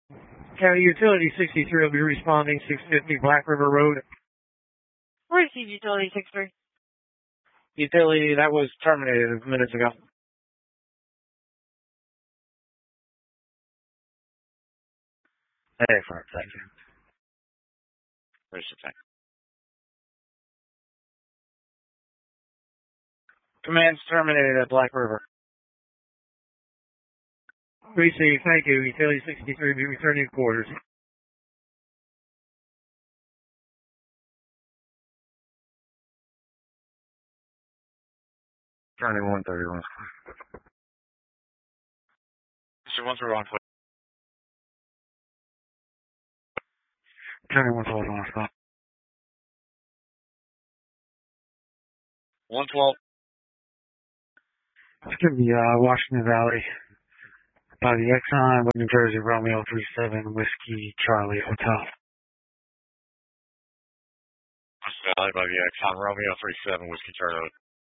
County Utility 63 will be responding 650 Black River Road. Where's Utility 63? Utility, that was terminated minutes ago. Hey, for a second. Where's the tank? Command's terminated at Black River. Received, thank you. Utility 63 will be returning to quarters. County 131. So once we're on foot. County 112 stop. 112. It's going to be Washington Valley by the Exxon, New Jersey, Romeo 37, Whiskey, Charlie, Hotel. Washington Valley by the Exxon, Romeo 37, Whiskey, Charlie.